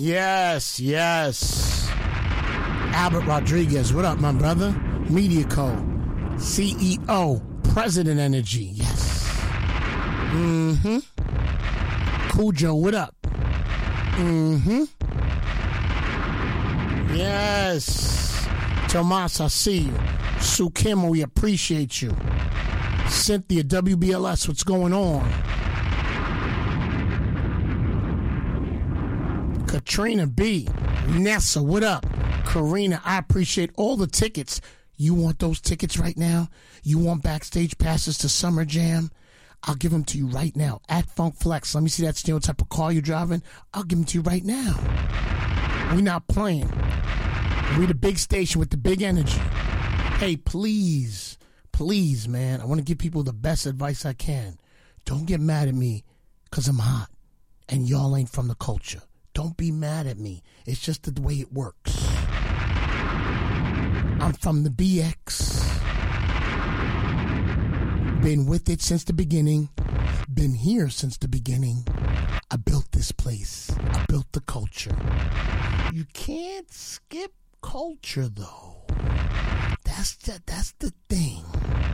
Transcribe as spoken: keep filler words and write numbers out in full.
Yes, yes. Albert Rodriguez, what up, my brother? Media Co. C E O, President Energy, yes. Mm-hmm. Cujo, what up? Mm-hmm. Yes. Tomas, I see you. Sue Kim, we appreciate you. Cynthia, W B L S, what's going on? Katrina B. Nessa, what up? Karina, I appreciate all the tickets. You want those tickets right now? You want backstage passes to Summer Jam? I'll give them to you right now. At Funk Flex. Let me see that steel type of car you're driving. I'll give them to you right now. We're not playing. We're the big station with the big energy. Hey, please, please, man, I want to give people the best advice I can. Don't get mad at me because I'm hot and y'all ain't from the culture. Don't be mad at me. It's just the way it works. I'm from the B X. Been with it since the beginning. Been here since the beginning. I built this place. I built the culture. You can't skip culture, though. That's the, that's the thing.